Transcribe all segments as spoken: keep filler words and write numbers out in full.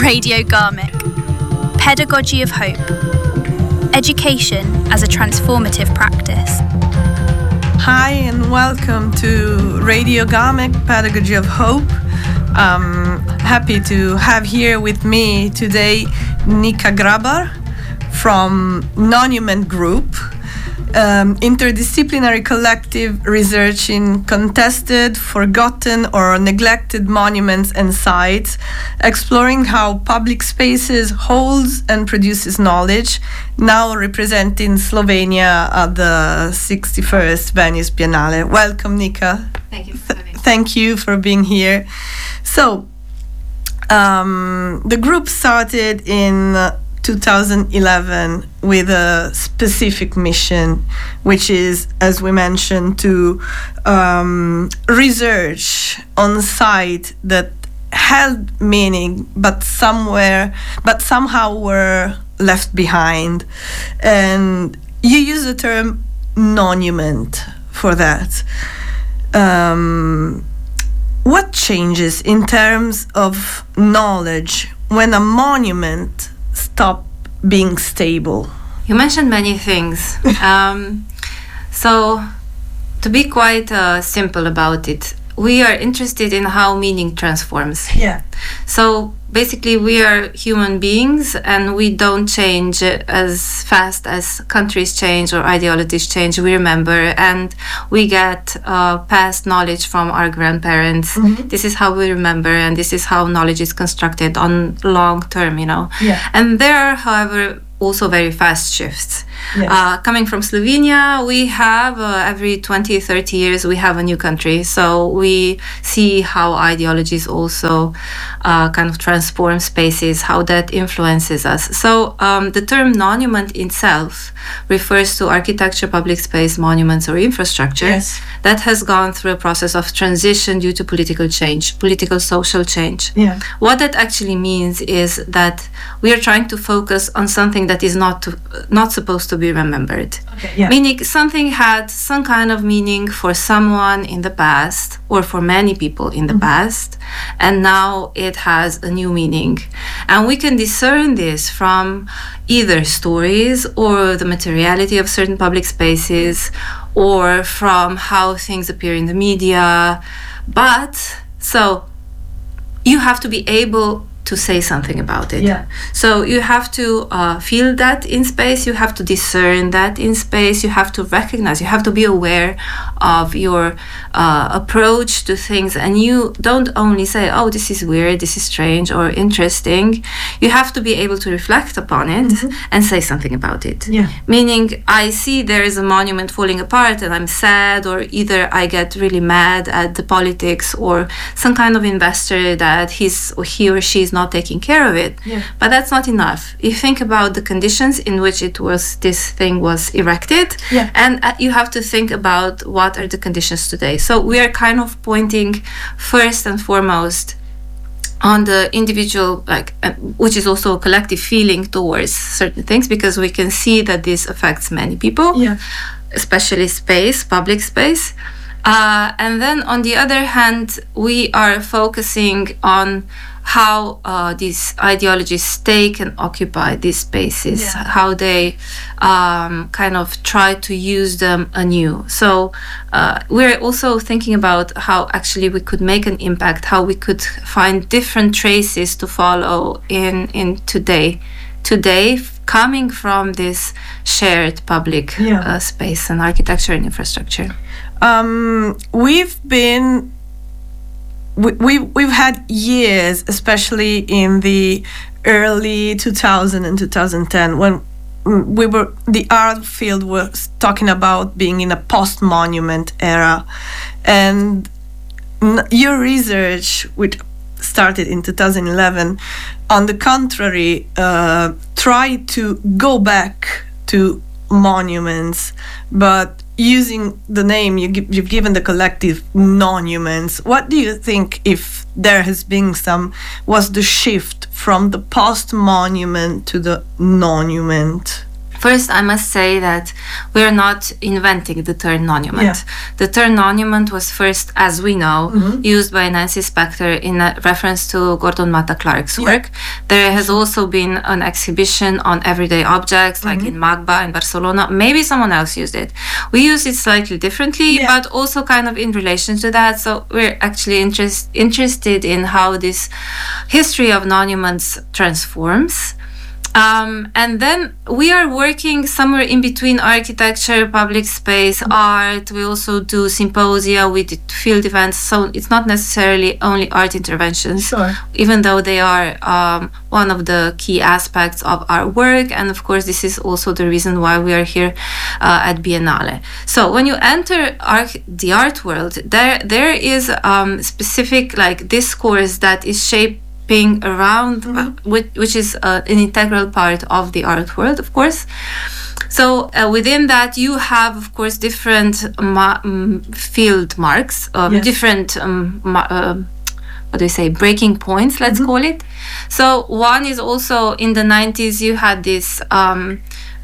Radio Garmick. Pedagogy of Hope. Education as a transformative practice. Hi and welcome to Radio Garmick, Pedagogy of Hope. I'm happy to have here with me today Nika Grabar from Monument Group, um, interdisciplinary collective researching contested, forgotten or neglected monuments and sites, exploring how public spaces holds and produces knowledge, now representing Slovenia at the sixty-first Venice Biennale. Welcome, Nika. Thank you for having me. Thank you for being here. So, um, the group started in uh, two thousand eleven with a specific mission, which is, as we mentioned, to um, research on site that held meaning, but somewhere, but somehow were left behind. And you use the term monument for that. Um, what changes in terms of knowledge when a monument stop being stable? You mentioned many things. um, so, to be quite uh, simple about it, we are interested in how meaning transforms. Yeah. So, basically, we are human beings and we don't change as fast as countries change or ideologies change. We remember and we get uh, past knowledge from our grandparents. Mm-hmm. This is how we remember and this is how knowledge is constructed on long term, you know. Yeah. And there are, however, also very fast shifts. Yes. Uh, coming from Slovenia, we have uh, every twenty, thirty years we have a new country. So we see how ideologies also uh, kind of transform spaces, how that influences us. So um, the term monument itself refers to architecture, public space, monuments or infrastructure Yes. that has gone through a process of transition due to political change, political social change. Yeah. What that actually means is that we are trying to focus on something that is not to, not supposed to be remembered. Okay. Yeah. Meaning something had some kind of meaning for someone in the past or for many people in the mm-hmm. past, and now it has a new meaning. And we can discern this from either stories or the materiality of certain public spaces or from how things appear in the media. But so you have to be able to say something about it. Yeah. So you have to uh, feel that in space, you have to discern that in space, you have to recognize, you have to be aware of your uh, approach to things, and you don't only say, oh, this is weird, this is strange or interesting. You have to be able to reflect upon it mm-hmm. and say something about it. Yeah. Meaning, I see there is a monument falling apart and I'm sad, or either I get really mad at the politics or some kind of investor that he's or he or she is not taking care of it. Yeah. But that's not enough. You think about the conditions in which it was this thing was erected, yeah. and uh, you have to think about what are the conditions today. So we are kind of pointing first and foremost on the individual, like, uh, which is also a collective feeling towards certain things, because we can see that this affects many people, yeah. especially space, public space. Uh, and then on the other hand, we are focusing on how uh, these ideologies take and occupy these spaces, yeah. how they um, kind of try to use them anew. So uh, we're also thinking about how actually we could make an impact, how we could find different traces to follow in, in today. Today, coming from this shared public yeah. uh, space and architecture and infrastructure. Um, we've been We, we, we've had years, especially in the early two thousand and two thousand ten, when we were, the art field was talking about being in a post-monument era. And your research, which started in two thousand eleven, on the contrary, uh, tried to go back to monuments, but using the name you give, you've given the collective monuments. What do you think, if there has been some, was the shift from the post-monument to the monument? First, I must say that we're not inventing the term monument. Yeah. The term monument was first, as we know, Mhm. used by Nancy Spector in a reference to Gordon Matta Clark's Yeah. work. There has also been an exhibition on everyday objects, like in Magba in Barcelona. Maybe someone else used it. We use it slightly differently, Yeah. but also kind of in relation to that. So we're actually interest, interested in how this history of monuments transforms. Um, and then we are working somewhere in between architecture, public space, art. We also do symposia, we did field events. So it's not necessarily only art interventions, Sure. even though they are um, one of the key aspects of our work. And of course, this is also the reason why we are here uh, at Biennale. So when you enter arch- the art world, there there is um, specific like discourse that is shaped around, uh, which, which is uh, an integral part of the art world, of course. So uh, within that, you have, of course, different ma- um, field marks, um, Yes. different, um, ma- uh, what do you say, breaking points, let's call it. So one is also in the nineties, you had this um,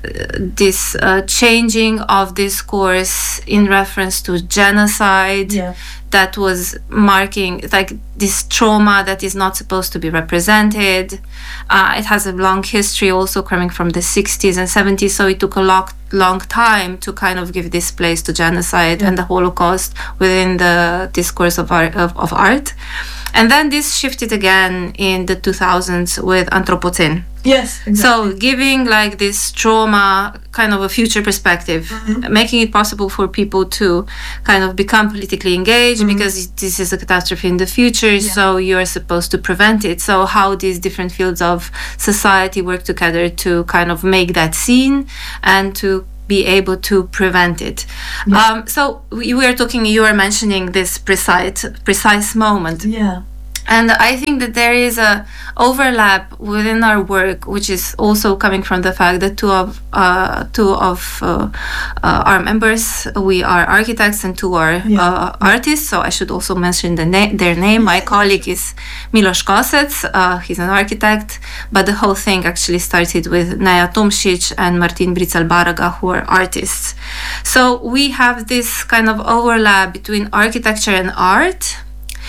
this uh, changing of discourse in reference to genocide. Yeah. That was marking like this trauma that is not supposed to be represented. Uh, it has a long history also coming from the sixties and seventies, so it took a long, long time to kind of give this place to genocide and the Holocaust within the discourse of art, of, of art. And then this shifted again in the two thousands with Anthropocene. Yes, exactly. So giving like this trauma kind of a future perspective, making it possible for people to kind of become politically engaged because this is a catastrophe in the future, so you're supposed to prevent it. So how these different fields of society work together to kind of make that scene and to be able to prevent it. Um, so we, we are talking, you are mentioning this precise precise moment. Yeah. And I think that there is a overlap within our work, which is also coming from the fact that two of uh, two of uh, uh, our members, we are architects, and two are Yeah. uh, artists. So I should also mention the na- their name. My colleague is Milos Kosec. Uh, he's an architect, but the whole thing actually started with Naya Tomšić and Martin Brical-Baraga, who are artists. So we have this kind of overlap between architecture and art.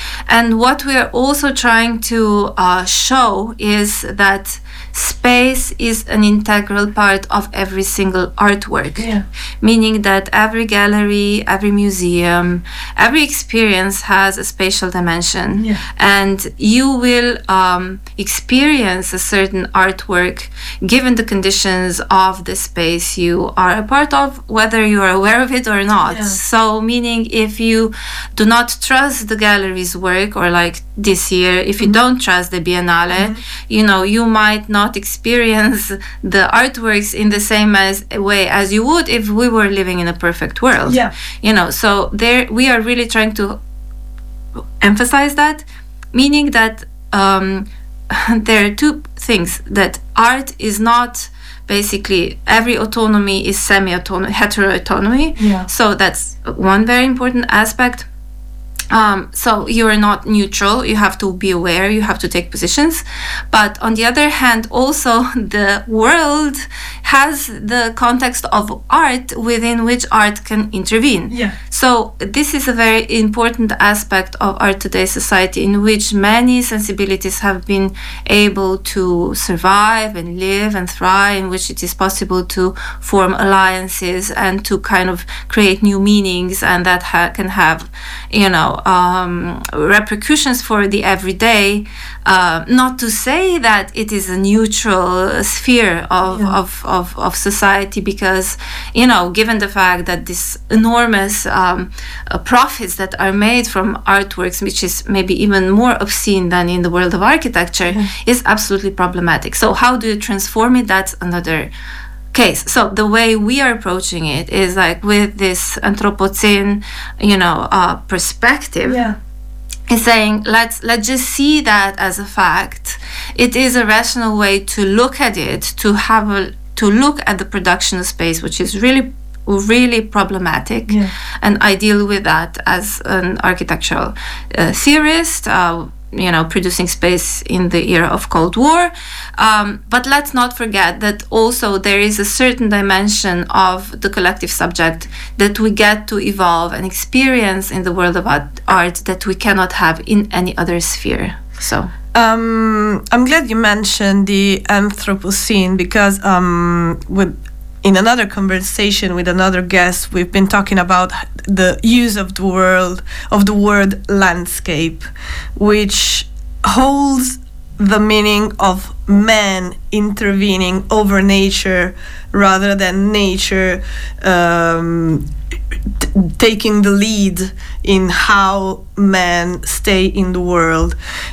And what we are also trying to uh, show is that space is an integral part of every single artwork. Yeah. Meaning that every gallery, every museum, every experience has a spatial dimension. Yeah. And you will um, experience a certain artwork given the conditions of the space you are a part of, whether you are aware of it or not. Yeah. So meaning if you do not trust the gallery's work, or like this year, if you don't trust the Biennale, you know, you might not experience the artworks in the same as, way as you would if we were living in a perfect world. Yeah. You know, so there we are really trying to emphasize that, meaning that um, there are two things, that art is not basically every autonomy is semi-autonomy, heteroautonomy. Yeah. So that's one very important aspect. Um, so you are not neutral, you have to be aware, you have to take positions. But on the other hand, also the world has the context of art within which art can intervene. Yeah. So this is a very important aspect of our today's society, in which many sensibilities have been able to survive and live and thrive, in which it is possible to form alliances and to kind of create new meanings, and that ha- can have, you know, um, repercussions for the everyday. Uh, not to say that it is a neutral sphere of, Yeah. of, of, of society, because, you know, given the fact that this enormous um, uh, profits that are made from artworks, which is maybe even more obscene than in the world of architecture, is absolutely problematic. So how do you transform it? That's another case. So the way we are approaching it is like with this Anthropocene, you know, uh, perspective. Yeah. Is saying let's let's just see that as a fact. It is a rational way to look at it, to have a to look at the production space, which is really really problematic. Yeah. And I deal with that as an architectural uh, theorist. Uh, you know, producing space in the era of Cold War. Um, but let's not forget that also there is a certain dimension of the collective subject that we get to evolve and experience in the world of art that we cannot have in any other sphere. So um, I'm glad you mentioned the Anthropocene, because um, with in another conversation with another guest, we've been talking about the use of the world of the word landscape, which holds the meaning of man intervening over nature rather than nature um, t- taking the lead in how men stay in the world.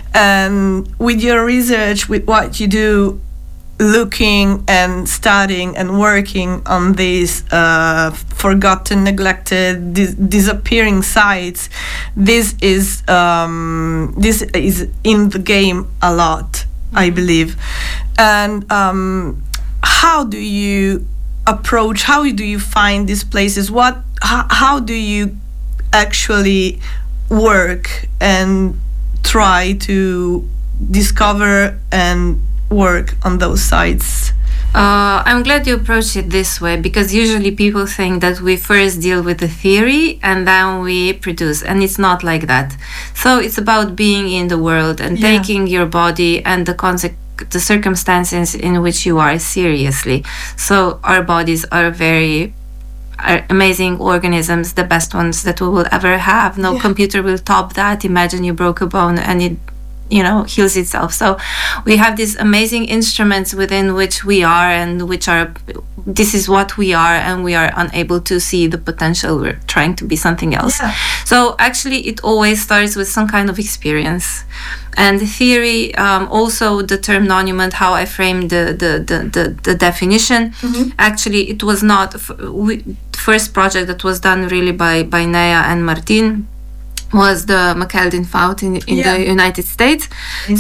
And with your research, with what you do, looking and studying and working on these uh, forgotten, neglected, dis- disappearing sites, this is um, this is in the game a lot, I believe. And um, how do you approach? How do you find these places? What? How, how do you actually work and try to discover and work on those sites? Uh, I'm glad you approached it this way, because usually people think that we first deal with the theory and then we produce, and it's not like that. So it's about being in the world and Yeah. taking your body and the conse- the circumstances in which you are seriously. So our bodies are very are amazing organisms, the best ones that we will ever have. No Yeah. computer will top that. Imagine you broke a bone and it, you know, heals itself. So we have these amazing instruments within which we are, and which are, this is what we are, and we are unable to see the potential. We're trying to be something else. Yeah. So actually it always starts with some kind of experience. And the theory, um, also the term monument, how I framed the the, the, the, the definition, Mm-hmm. actually it was not, f- we, the first project that was done really by, by Nea and Martin was the McKeldin Fountain in, in Yeah. the United States.